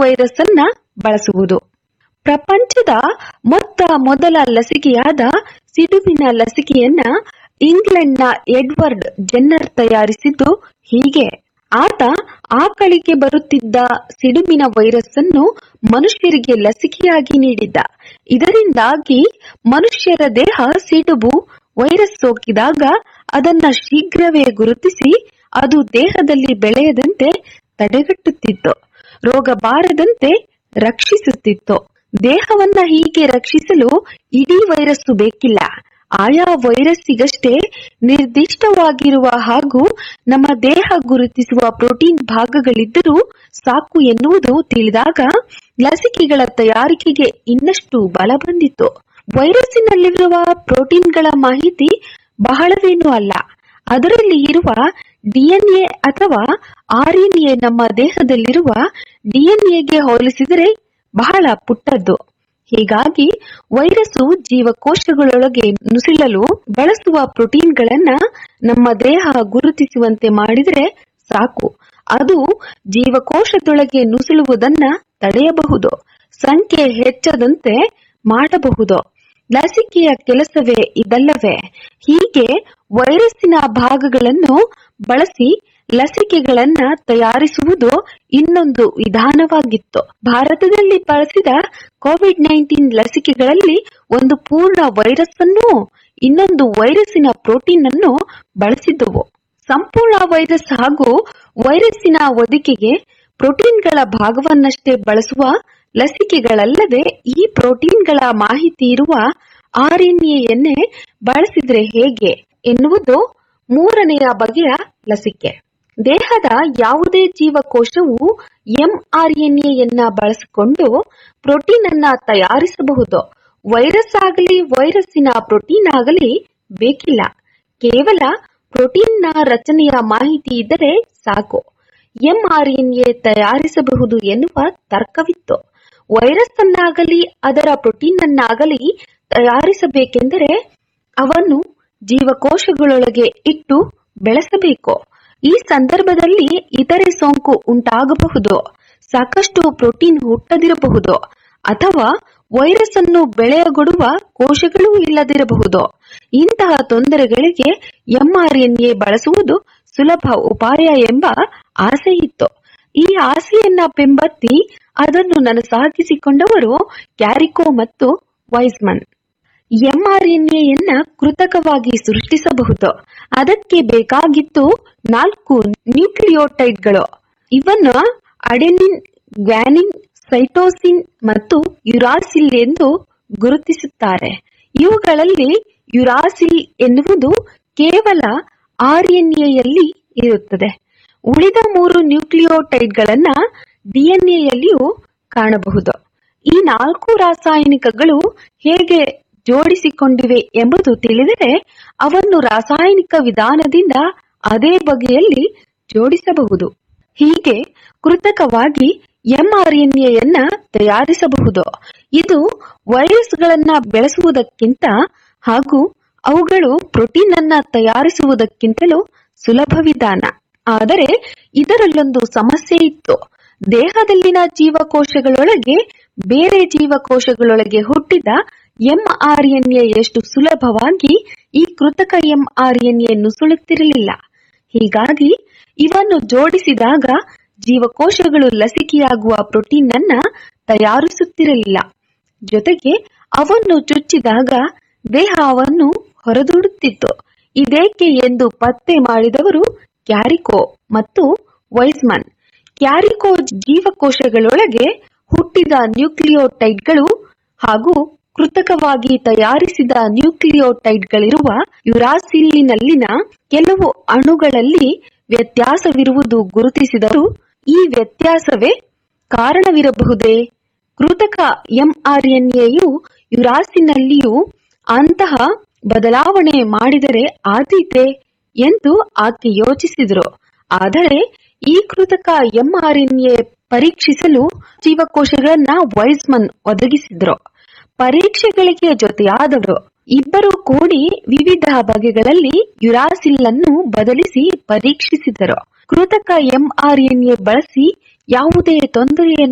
Virus ಅನ್ನ ಬಳಸುವುದು. ಪ್ರಪಂಚದ ಮೊದಲ ಲಸಿಕೆಯಾದ ಸಿಡುಬಿನ ಲಸಿಕೆಯನ್ನ ಇಂಗ್ಲೆಂಡ್ನ ಎಡ್ವರ್ಡ್ ಜೆನ್ನರ್ ತಯಾರಿಸಿದ್ದು ಹೀಗೆ. ಆತ ಆಕಳಿಗೆ ಬರುತ್ತಿದ್ದ ಸಿಡುಬಿನ ವೈರಸ್ ಅನ್ನು ಮನುಷ್ಯರಿಗೆ ಲಸಿಕೆಯಾಗಿ ನೀಡಿದ್ದ. ಇದರಿಂದಾಗಿ ಮನುಷ್ಯರ ದೇಹ ಸಿಡುಬು ವೈರಸ್ ಸೋಕಿದಾಗ ಅದನ್ನ ಶೀಘ್ರವೇ ಗುರುತಿಸಿ ಅದು ದೇಹದಲ್ಲಿ ಬೆಳೆಯದಂತೆ ತಡೆಗಟ್ಟುತ್ತಿತ್ತು, ರೋಗ ಬಾರದಂತೆ ರಕ್ಷಿಸುತ್ತಿತ್ತು. ದೇಹವನ್ನ ಹೀಗೆ ರಕ್ಷಿಸಲು ಇಡೀ ವೈರಸ್ಸು ಬೇಕಿಲ್ಲ. ಆಯಾ ವೈರಸ್ಸಿಗಷ್ಟೇ ನಿರ್ದಿಷ್ಟವಾಗಿರುವ ಹಾಗೂ ನಮ್ಮ ದೇಹ ಗುರುತಿಸುವ ಪ್ರೋಟೀನ್ ಭಾಗಗಳಿದ್ದರೂ ಸಾಕು ಎನ್ನುವುದು ತಿಳಿದಾಗ ಲಸಿಕೆಗಳ ತಯಾರಿಕೆಗೆ ಇನ್ನಷ್ಟು ಬಲ ಬಂದಿತು. ವೈರಸ್ಸಿನಲ್ಲಿರುವ ಪ್ರೋಟೀನ್ಗಳ ಮಾಹಿತಿ ಬಹಳವೇನೂ ಅಲ್ಲ. ಅದರಲ್ಲಿ ಇರುವ ಡಿಎನ್ಎ ಅಥವಾ ಆರ್ಎನ್ಎ ನಮ್ಮ ದೇಹದಲ್ಲಿರುವ ಡಿಎನ್ಎಗೆ ಹೋಲಿಸಿದರೆ ಬಹಳ ಪುಟ್ಟದ್ದು. ಹೀಗಾಗಿ ವೈರಸ್ಸು ಜೀವಕೋಶಗಳೊಳಗೆ ನುಸುಳಲು ಬಳಸುವ ಪ್ರೋಟೀನ್ಗಳನ್ನ ನಮ್ಮ ದೇಹ ಗುರುತಿಸುವಂತೆ ಮಾಡಿದರೆ ಸಾಕು. ಅದು ಜೀವಕೋಶದೊಳಗೆ ನುಸುಳುವುದನ್ನ ತಡೆಯಬಹುದು, ಸಂಖ್ಯೆ ಹೆಚ್ಚದಂತೆ ಮಾಡಬಹುದು. ಲಸಿಕೆಯ ಕೆಲಸವೇ ಇದಲ್ಲವೇ? ಹೀಗೆ ವೈರಸ್ಸಿನ ಭಾಗಗಳನ್ನು ಬಳಸಿ ಲಸಿಕೆಗಳನ್ನ ತಯಾರಿಸುವುದು ಇನ್ನೊಂದು ವಿಧಾನವಾಗಿತ್ತು. ಭಾರತದಲ್ಲಿ ಬಳಸಿದ ಕೋವಿಡ್-19 ಲಸಿಕೆಗಳಲ್ಲಿ ಒಂದು ಪೂರ್ಣ ವೈರಸ್ ಅನ್ನು ಇನ್ನೊಂದು ವೈರಸ್ಸಿನ ಪ್ರೋಟೀನ್ ಅನ್ನು ಬಳಸಿದ್ದವು. ಸಂಪೂರ್ಣ ವೈರಸ್ ಹಾಗೂ ವೈರಸ್ಸಿನ ಹೊದಿಕೆಗೆ ಪ್ರೋಟೀನ್ಗಳ ಭಾಗವನ್ನಷ್ಟೇ ಬಳಸುವ ಲಸಿಕೆಗಳಲ್ಲದೆ ಈ ಪ್ರೋಟೀನ್ಗಳ ಮಾಹಿತಿ ಇರುವ ಆರ್ಎನ್ಎಯನ್ನೇ ಬಳಸಿದ್ರೆ ಹೇಗೆ ಎನ್ನುವುದು ಮೂರನೆಯ ಬಗೆಯ ಲಸಿಕೆ. ದೇಹದ ಯಾವುದೇ ಜೀವಕೋಶವು ಎಂಆರ್ಎನ್ಎಯನ್ನ ಬಳಸಿಕೊಂಡು ಪ್ರೋಟೀನ್ ಅನ್ನ ತಯಾರಿಸಬಹುದು. ವೈರಸ್ ಆಗಲಿ ವೈರಸ್ಸಿನ ಪ್ರೋಟೀನ್ ಆಗಲಿ ಬೇಕಿಲ್ಲ. ಕೇವಲ ಪ್ರೋಟೀನ್ನ ರಚನೆಯ ಮಾಹಿತಿ ಇದ್ದರೆ ಸಾಕು, ಎಂಆರ್ಎನ್ಎ ತಯಾರಿಸಬಹುದು ಎನ್ನುವ ತರ್ಕವಿತ್ತು. ವೈರಸ್ ಅನ್ನಾಗಲಿ ಅದರ ಪ್ರೋಟೀನ್ ಅನ್ನಾಗಲಿ ತಯಾರಿಸಬೇಕೆಂದರೆ ಅವನ್ನು ಜೀವಕೋಶಗಳೊಳಗೆ ಇಟ್ಟು ಬೆಳೆಸಬೇಕು. ಈ ಸಂದರ್ಭದಲ್ಲಿ ಇತರೆ ಸೋಂಕು ಉಂಟಾಗಬಹುದು, ಸಾಕಷ್ಟು ಪ್ರೋಟೀನ್ ಹುಟ್ಟದಿರಬಹುದು, ಅಥವಾ ವೈರಸ್ ಅನ್ನು ಬೆಳೆಯಗೊಡುವ ಕೋಶಗಳೂ ಇಲ್ಲದಿರಬಹುದು. ಇಂತಹ ತೊಂದರೆಗಳಿಗೆ ಎಂಆರ್ಎನ್ಎ ಬಳಸುವುದು ಸುಲಭ ಉಪಾಯ ಎಂಬ ಆಸೆ ಇತ್ತು. ಈ ಆಸೆಯನ್ನ ಬೆಂಬತ್ತಿ ಅದನ್ನು ನನಸಾಗಿಸಿಕೊಂಡವರು ಕ್ಯಾರಿಕೋ ಮತ್ತು ವೈಸ್ಮನ್. ಎಂಆರ್ಎನ್ಎಯನ್ನ ಕೃತಕವಾಗಿ ಸೃಷ್ಟಿಸಬಹುದು. ಅದಕ್ಕೆ ಬೇಕಾಗಿತ್ತು 4 ನ್ಯೂಕ್ಲಿಯೋಟೈಡ್ಗಳು. ಇವನ್ನು ಅಡೆನಿನ್, ಗ್ವಾನಿನ್, ಸೈಟೋಸಿನ್ ಮತ್ತು ಯುರಾಸಿಲ್ ಎಂದು ಗುರುತಿಸುತ್ತಾರೆ. ಇವುಗಳಲ್ಲಿ ಯುರಾಸಿಲ್ ಎನ್ನುವುದು ಕೇವಲ ಆರ್ಎನ್ಎಯಲ್ಲಿ ಇರುತ್ತದೆ. ಉಳಿದ 3 ನ್ಯೂಕ್ಲಿಯೋಟೈಡ್ಗಳನ್ನ ಡಿಎನ್ಎಯಲ್ಲಿಯೂ ಕಾಣಬಹುದು. ಈ 4 ರಾಸಾಯನಿಕಗಳು ಹೇಗೆ ಜೋಡಿಸಿಕೊಂಡಿವೆ ಎಂಬುದು ತಿಳಿದರೆ ಅವನ್ನು ರಾಸಾಯನಿಕ ವಿಧಾನದಿಂದ ಅದೇ ಬಗೆಯಲ್ಲಿ ಜೋಡಿಸಬಹುದು. ಹೀಗೆ ಕೃತಕವಾಗಿ ಎಂಆರ್ಎನ್ಎಯನ್ನ ತಯಾರಿಸಬಹುದು. ಇದು ವೈರಸ್ಗಳನ್ನ ಬೆಳೆಸುವುದಕ್ಕಿಂತ ಹಾಗೂ ಅವುಗಳು ಪ್ರೋಟೀನ್ ಅನ್ನ ತಯಾರಿಸುವುದಕ್ಕಿಂತಲೂ ಸುಲಭ ವಿಧಾನ. ಆದರೆ ಇದರಲ್ಲೊಂದು ಸಮಸ್ಯೆ ಇತ್ತು. ದೇಹದಲ್ಲಿನ ಜೀವಕೋಶಗಳೊಳಗೆ ಬೇರೆ ಜೀವಕೋಶಗಳೊಳಗೆ ಹುಟ್ಟಿದ ಎಂಆರ್ಎನ್ಎ ಎಷ್ಟು ಸುಲಭವಾಗಿ ಈ ಕೃತಕ ಎಂಆರ್ಎನ್ಎ ನುಸುಳುತ್ತಿರಲಿಲ್ಲ. ಹೀಗಾಗಿ ಇವನ್ನು ಜೋಡಿಸಿದಾಗ ಜೀವಕೋಶಗಳು ಲಸಿಕೆಯಾಗುವ ಪ್ರೋಟೀನ್ ಅನ್ನ ತಯಾರಿಸುತ್ತಿರಲಿಲ್ಲ. ಜೊತೆಗೆ ಅವನ್ನು ಚುಚ್ಚಿದಾಗ ದೇಹ ಅವನ್ನು ಹೊರದೂಡುತ್ತಿತ್ತು. ಇದೇಕೆ ಎಂದು ಪತ್ತೆ ಮಾಡಿದವರು ಕ್ಯಾರಿಕೋ ಮತ್ತು ವೈಸ್ಮನ್. ಕ್ಯಾರಿಕೋ ಜೀವಕೋಶಗಳೊಳಗೆ ಹುಟ್ಟಿದ ನ್ಯೂಕ್ಲಿಯೋಟೈಡ್ಗಳು ಹಾಗೂ ಕೃತಕವಾಗಿ ತಯಾರಿಸಿದ ನ್ಯೂಕ್ಲಿಯೋಟೈಡ್ಗಳಿರುವ ಯುರಾಸಿಲಿನಲ್ಲಿನ ಕೆಲವು ಅಣುಗಳಲ್ಲಿ ವ್ಯತ್ಯಾಸವಿರುವುದು ಗುರುತಿಸಿದರು. ಈ ವ್ಯತ್ಯಾಸವೇ ಕಾರಣವಿರಬಹುದೇ? ಕೃತಕ ಎಂಆರ್ಎನ್ಎಯು ಯುರಾಸಿನಲ್ಲಿಯೂ ಅಂತಹ ಬದಲಾವಣೆ ಮಾಡಿದರೆ ಆದೀತೆ ಎಂದು ಆಕೆ ಯೋಚಿಸಿದರು. ಆದರೆ ಈ ಕೃತಕ ಎಂಆರ್ಎನ್ಎ ಪರೀಕ್ಷಿಸಲು ಜೀವಕೋಶಗಳನ್ನ ವೈಸ್ಮನ್ ಒದಗಿಸಿದ್ರು. ಪರೀಕ್ಷೆಗಳಿಗೆ ಜೊತೆಯಾದವರು ಇಬ್ಬರು ಕೂಡಿ ವಿವಿಧ ಬಗೆಗಳಲ್ಲಿ ಯುರಾಸಿಲ್ ಅನ್ನು ಬದಲಿಸಿ ಪರೀಕ್ಷಿಸಿದರು. ಕೃತಕ ಎಂಆರ್ಎನ್ಎ ಬಳಸಿ ಯಾವುದೇ ತೊಂದರೆಯನ್ನು